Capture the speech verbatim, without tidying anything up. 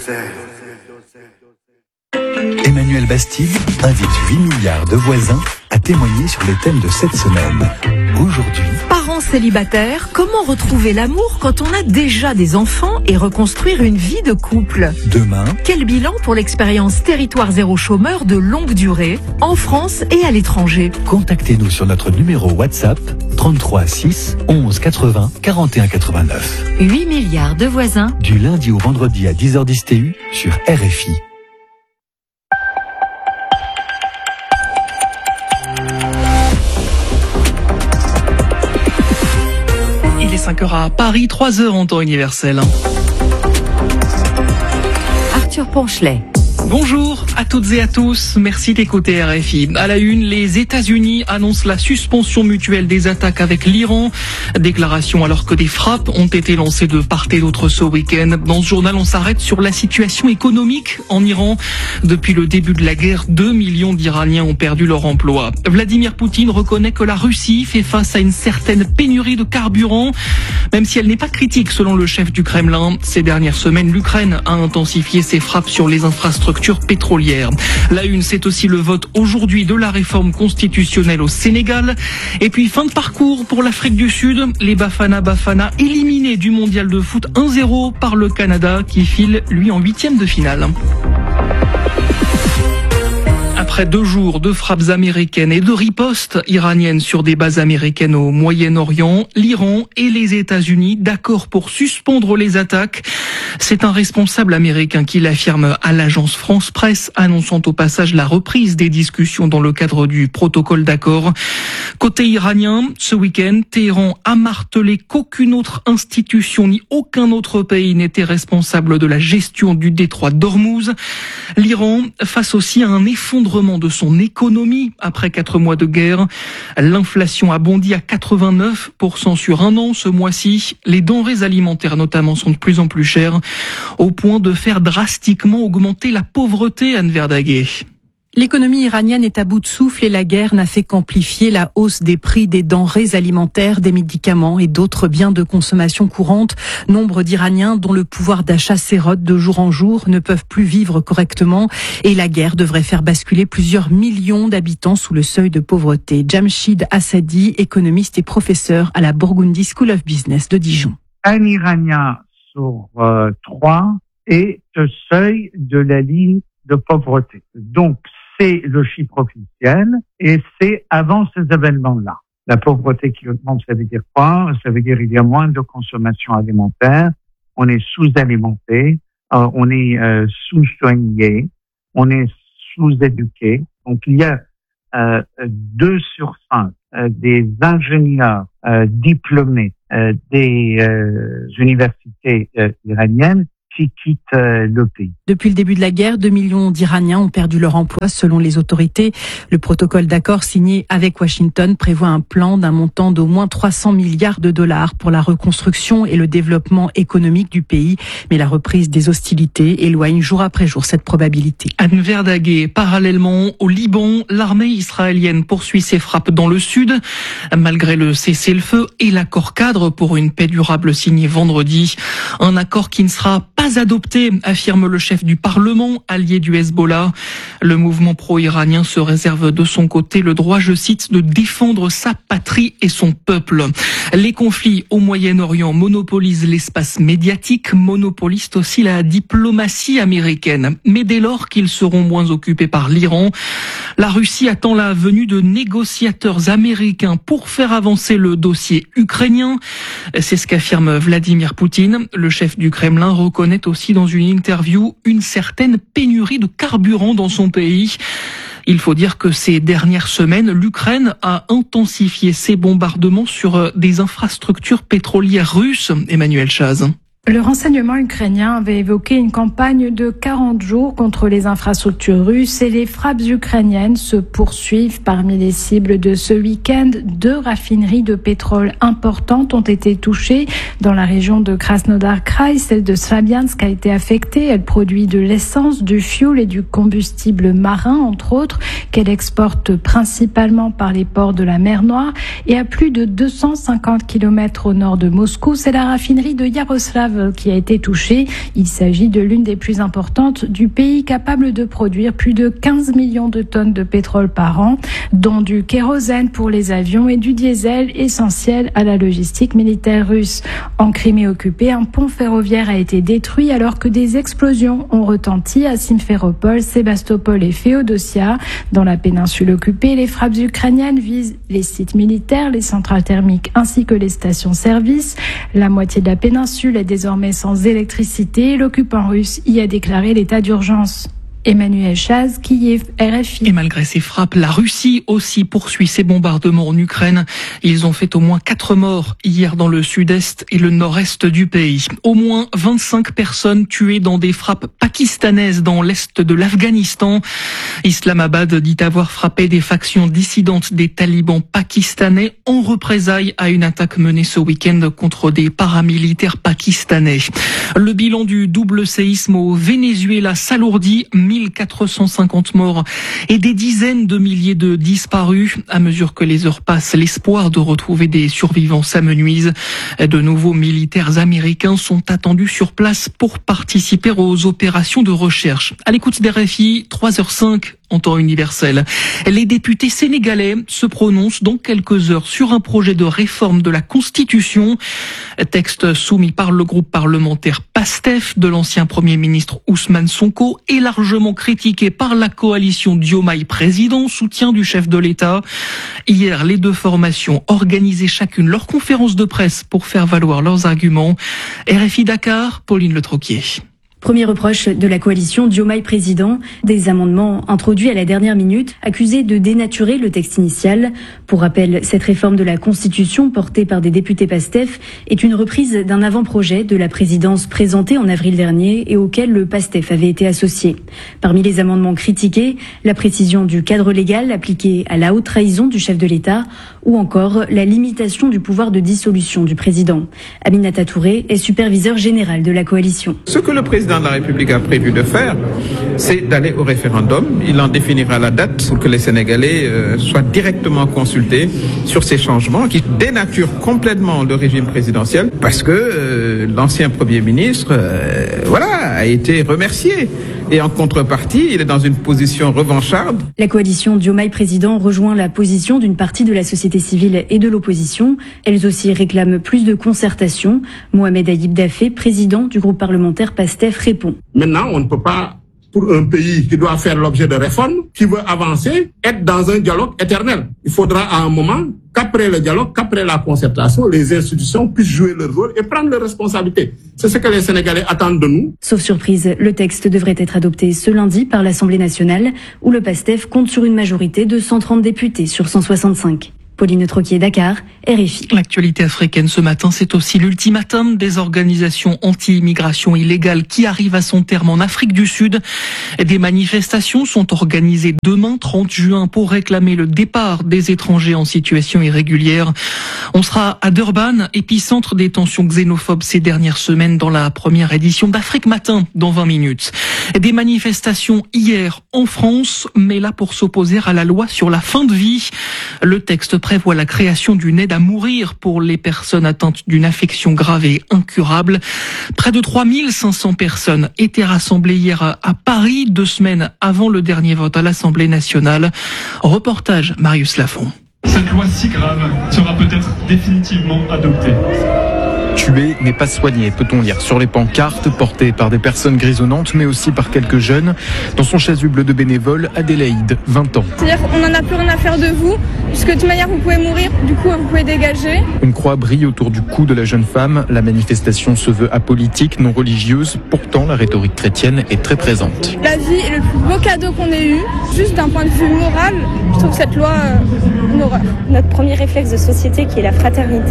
Emmanuel Bastide invite huit milliards de voisins à témoigner sur les thèmes de cette semaine. Aujourd'hui, parents célibataires, comment retrouver l'amour quand on a déjà des enfants et reconstruire une vie de couple? demain, Quel bilan pour l'expérience Territoire Zéro Chômeur de longue durée, en France et à l'étranger? contactez-nous sur notre numéro WhatsApp trente-trois six onze quatre-vingts quarante et un quatre-vingt-neuf. huit milliards de voisins. Du lundi au vendredi à dix heures dix T U sur R F I. Il est cinq heures à Paris, trois heures en temps universel. Arthur Ponchelet. Bonjour à toutes et à tous, merci d'écouter R F I. À la une, les États-Unis annoncent la suspension mutuelle des attaques avec l'Iran. Déclaration alors que des frappes ont été lancées de part et d'autre ce week-end. Dans ce journal, on s'arrête sur la situation économique en Iran. Depuis le début de la guerre, deux millions d'Iraniens ont perdu leur emploi. Vladimir Poutine reconnaît que la Russie fait face à une certaine pénurie de carburant, même si elle n'est pas critique selon le chef du Kremlin. Ces dernières semaines, l'Ukraine a intensifié ses frappes sur les infrastructures pétrolière. La une, c'est aussi le vote aujourd'hui de la réforme constitutionnelle au Sénégal. Et puis fin de parcours pour l'Afrique du Sud. Les Bafana Bafana éliminés du mondial de foot un zéro par le Canada qui file lui en huitième de finale. Après deux jours de frappes américaines et de ripostes iraniennes sur des bases américaines au Moyen-Orient, l'Iran et les États-Unis d'accord pour suspendre les attaques. C'est un responsable américain qui l'affirme à l'agence France Presse, annonçant au passage la reprise des discussions dans le cadre du protocole d'accord. Côté iranien, ce week-end, Téhéran a martelé qu'aucune autre institution ni aucun autre pays n'était responsable de la gestion du détroit d'Ormuz. L'Iran face aussi à un effondrement de son économie après quatre mois de guerre. L'inflation a bondi à quatre-vingt-neuf pour cent sur un an ce mois-ci. Les denrées alimentaires notamment sont de plus en plus chères, au point de faire drastiquement augmenter la pauvreté, Anne Verdaguet. L'économie iranienne est à bout de souffle et la guerre n'a fait qu'amplifier la hausse des prix des denrées alimentaires, des médicaments et d'autres biens de consommation courante. Nombre d'Iraniens dont le pouvoir d'achat s'érode de jour en jour ne peuvent plus vivre correctement et la guerre devrait faire basculer plusieurs millions d'habitants sous le seuil de pauvreté. Jamshid Assadi, économiste et professeur à la Burgundy School of Business de Dijon. Un Iranien sur euh, trois est au seuil de la ligne de pauvreté. Donc, c'est le chiffre officiel et c'est avant ces événements-là. La pauvreté qui augmente, ça veut dire quoi? Ça veut dire qu'il y a moins de consommation alimentaire, on est sous-alimenté, euh, on est euh, sous-soigné, on est sous-éduqué. Donc, il y a euh, deux sur cinq euh, des ingénieurs euh, diplômés euh, des euh, universités euh, iraniennes qui quittent euh, le pays. Depuis le début de la guerre, deux millions d'Iraniens ont perdu leur emploi selon les autorités. Le protocole d'accord signé avec Washington prévoit un plan d'un montant d'au moins trois cents milliards de dollars pour la reconstruction et le développement économique du pays. Mais la reprise des hostilités éloigne jour après jour cette probabilité. Anne Verdaguet, parallèlement au Liban, l'armée israélienne poursuit ses frappes dans le sud. Malgré le cessez-le-feu et l'accord cadre pour une paix durable signé vendredi, un accord qui ne sera pas adopté, affirme le chef du Parlement, allié du Hezbollah. Le mouvement pro-iranien se réserve de son côté le droit, je cite, de défendre sa patrie et son peuple. Les conflits au Moyen-Orient monopolisent l'espace médiatique, monopolisent aussi la diplomatie américaine. Mais dès lors qu'ils seront moins occupés par l'Iran, la Russie attend la venue de négociateurs américains pour faire avancer le dossier ukrainien. C'est ce qu'affirme Vladimir Poutine. Le chef du Kremlin reconnaît aussi dans une interview une certaine pénurie de carburant dans son pays. Il faut dire que ces dernières semaines, l'Ukraine a intensifié ses bombardements sur des infrastructures pétrolières russes. Emmanuel Chaz. Le renseignement ukrainien avait évoqué une campagne de quarante jours contre les infrastructures russes et les frappes ukrainiennes se poursuivent. Parmi les cibles de ce week-end, deux raffineries de pétrole importantes ont été touchées. Dans la région de Krasnodar Krai, celle de Slaviansk a été affectée. Elle produit de l'essence, du fioul et du combustible marin, entre autres, qu'elle exporte principalement par les ports de la mer Noire. Et à plus de deux cent cinquante kilomètres au nord de Moscou, c'est la raffinerie de Yaroslav grave qui a été touchée. Il s'agit de l'une des plus importantes du pays, capable de produire plus de quinze millions de tonnes de pétrole par an, dont du kérosène pour les avions et du diesel essentiel à la logistique militaire russe. En Crimée occupée, un pont ferroviaire a été détruit alors que des explosions ont retenti à Simferopol, Sébastopol et Féodosia. Dans la péninsule occupée, les frappes ukrainiennes visent les sites militaires, les centrales thermiques ainsi que les stations-service. La moitié de la péninsule est désormais sans électricité. L'occupant russe y a déclaré l'état d'urgence. Emmanuel Chaz, Kiev, R F I. Et malgré ces frappes, la Russie aussi poursuit ses bombardements en Ukraine. Ils ont fait au moins quatre morts hier dans le sud-est et le nord-est du pays. Au moins vingt-cinq personnes tuées dans des frappes pakistanaises dans l'est de l'Afghanistan. Islamabad dit avoir frappé des factions dissidentes des talibans pakistanais en représailles à une attaque menée ce week-end contre des paramilitaires pakistanais. Le bilan du double séisme au Venezuela s'alourdit. mille quatre cent cinquante morts et des dizaines de milliers de disparus. À mesure que les heures passent, l'espoir de retrouver des survivants s'amenuise. De nouveaux militaires américains sont attendus sur place pour participer aux opérations de recherche. À l'écoute des R F I, trois heures cinq en temps universel. Les députés sénégalais se prononcent dans quelques heures sur un projet de réforme de la Constitution. Texte soumis par le groupe parlementaire PASTEF de l'ancien Premier ministre Ousmane Sonko et largement critiqué par la coalition Diomaye Président, soutien du chef de l'État. Hier, les deux formations organisaient chacune leur conférence de presse pour faire valoir leurs arguments. R F I Dakar, Pauline Le Troquier. Premier reproche de la coalition Diomaye Président, des amendements introduits à la dernière minute, accusés de dénaturer le texte initial. Pour rappel, cette réforme de la Constitution portée par des députés PASTEF est une reprise d'un avant-projet de la présidence présenté en avril dernier et auquel le PASTEF avait été associé. Parmi les amendements critiqués, la précision du cadre légal appliqué à la haute trahison du chef de l'État ou encore la limitation du pouvoir de dissolution du président. Aminata Touré est superviseur général de la coalition. Ce que le président de la République a prévu de faire, c'est d'aller au référendum. Il en définira la date pour que les Sénégalais euh, soient directement consultés sur ces changements qui dénaturent complètement le régime présidentiel parce que euh, l'ancien Premier ministre euh, voilà, a été remercié. Et en contrepartie, il est dans une position revancharde. La coalition Diomaye Président rejoint la position d'une partie de la société civile et de l'opposition. Elles aussi réclament plus de concertation. Mohamed Aïb Dafé, président du groupe parlementaire PASTEF, répond. Maintenant, on ne peut pas, pour un pays qui doit faire l'objet de réformes, qui veut avancer, être dans un dialogue éternel. Il faudra à un moment qu'après le dialogue, qu'après la concertation, les institutions puissent jouer leur rôle et prendre leurs responsabilités. C'est ce que les Sénégalais attendent de nous. Sauf surprise, le texte devrait être adopté ce lundi par l'Assemblée nationale, où le PASTEF compte sur une majorité de cent trente députés sur cent soixante-cinq. Pauline Troquier, Dakar, R F I. L'actualité africaine ce matin, c'est aussi l'ultimatum des organisations anti-immigration illégale qui arrivent à son terme en Afrique du Sud. Des manifestations sont organisées demain, trente juin, pour réclamer le départ des étrangers en situation irrégulière. On sera à Durban, épicentre des tensions xénophobes ces dernières semaines dans la première édition d'Afrique Matin, dans vingt minutes. Des manifestations hier en France, mais là pour s'opposer à la loi sur la fin de vie. Le texte prévoit la création d'une aide à mourir pour les personnes atteintes d'une affection grave et incurable. Près de trois mille cinq cents personnes étaient rassemblées hier à Paris, deux semaines avant le dernier vote à l'Assemblée nationale. Reportage Marius Lafont. Cette loi si grave sera peut-être définitivement adoptée. Tuer mais pas soigner, peut-on lire sur les pancartes portées par des personnes grisonnantes mais aussi par quelques jeunes. Dans son chasuble de bénévole, Adélaïde, vingt ans. C'est-à-dire qu'on n'en a plus rien à faire de vous, puisque de toute manière vous pouvez mourir, du coup vous pouvez dégager. Une croix brille autour du cou de la jeune femme. La manifestation se veut apolitique, non religieuse. Pourtant, la rhétorique chrétienne est très présente. La vie est le plus beau cadeau qu'on ait eu. Juste d'un point de vue moral, je trouve cette loi euh, une horreur. Notre premier réflexe de société qui est la fraternité